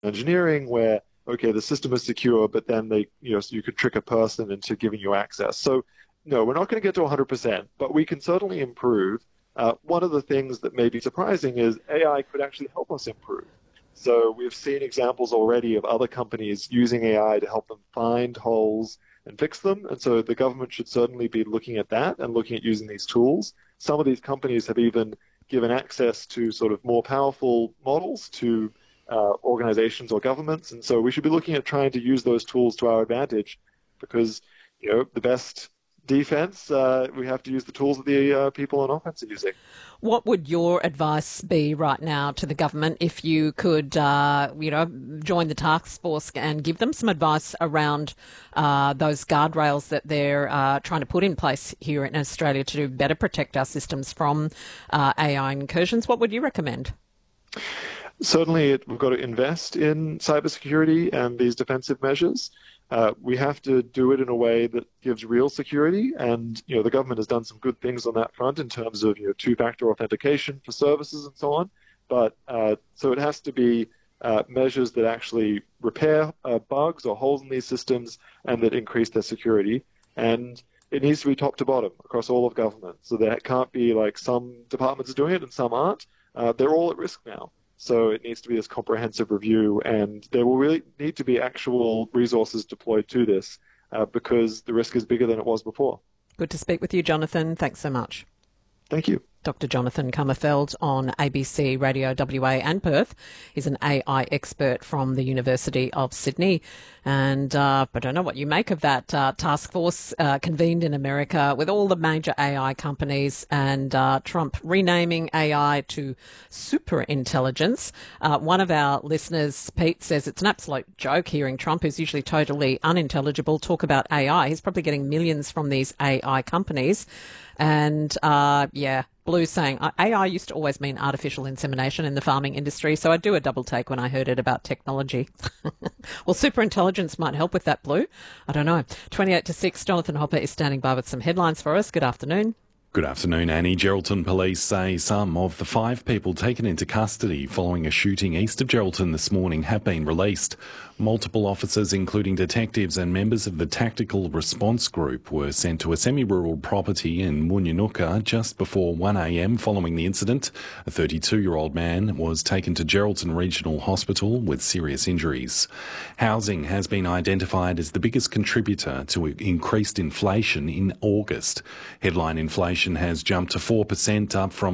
engineering where, okay, the system is secure, but then so you could trick a person into giving you access. So, no, we're not going to get to 100%, but we can certainly improve. One of the things that may be surprising is AI could actually help us improve. So we've seen examples already of other companies using AI to help them find holes and fix them. And so the government should certainly be looking at that and looking at using these tools. Some of these companies have even given access to sort of more powerful models to organizations or governments. And so we should be looking at trying to use those tools to our advantage because, the best defense, we have to use the tools that the people on offense are using. What would your advice be right now to the government if you could, join the task force and give them some advice around those guardrails that they're trying to put in place here in Australia to better protect our systems from AI incursions? What would you recommend? Certainly, we've got to invest in cybersecurity and these defensive measures. We have to do it in a way that gives real security, and the government has done some good things on that front in terms of two-factor authentication for services and so on. But so it has to be measures that actually repair bugs or holes in these systems and that increase their security. And it needs to be top to bottom across all of government. So there can't be like some departments are doing it and some aren't. They're all at risk now. So it needs to be this comprehensive review, and there will really need to be actual resources deployed to this because the risk is bigger than it was before. Good to speak with you, Jonathan. Thanks so much. Thank you. Dr. Jonathan Kummerfeld on ABC Radio WA and Perth. He's an AI expert from the University of Sydney. And I don't know what you make of that task force convened in America with all the major AI companies and Trump renaming AI to superintelligence. One of our listeners, Pete, says it's an absolute joke hearing Trump, who's usually totally unintelligible, talk about AI. He's probably getting millions from these AI companies. And Blue saying, AI used to always mean artificial insemination in the farming industry, so I do a double take when I heard it about technology. Well, superintelligence might help with that, Blue. I don't know. 28 to 6, Jonathan Hopper is standing by with some headlines for us. Good afternoon. Good afternoon, Annie. Geraldton police say some of the 5 people taken into custody following a shooting east of Geraldton this morning have been released. Multiple officers, including detectives and members of the Tactical Response Group, were sent to a semi-rural property in Munyunuka just before 1 a.m. following the incident. A 32-year-old man was taken to Geraldton Regional Hospital with serious injuries. Housing has been identified as the biggest contributor to increased inflation in August. Headline inflation has jumped to 4%, up from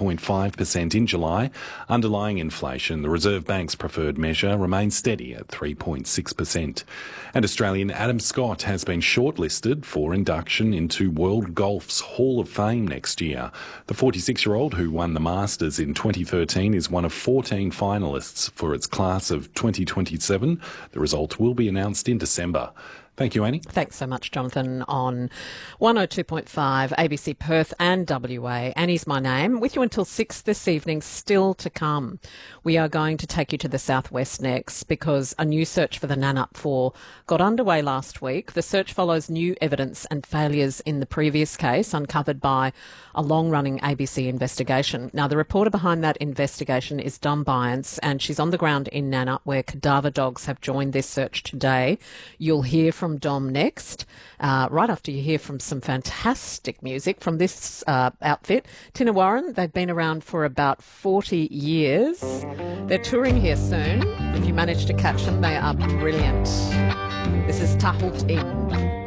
3.5% in July. Underlying inflation, the Reserve Bank's preferred measure, remains steady at 3.6%. And Australian Adam Scott has been shortlisted for induction into World Golf's Hall of Fame next year. The 46-year-old who won the Masters in 2013 is one of 14 finalists for its class of 2027. The result will be announced in December. Thank you, Annie. Thanks so much, Jonathan, on 102.5 ABC Perth and WA. Annie's my name. With you until 6 this evening, still to come. We are going to take you to the southwest next because a new search for the Nannup 4 got underway last week. The search follows new evidence and failures in the previous case uncovered by a long-running ABC investigation. Now, the reporter behind that investigation is Dom Byance, and she's on the ground in Nannup where cadaver dogs have joined this search today. You'll hear from Dom next, right after you hear from some fantastic music from this outfit. Tinnawarra, they've been around for about 40 years. They're touring here soon. If you manage to catch them, they are brilliant. This is Tahult In.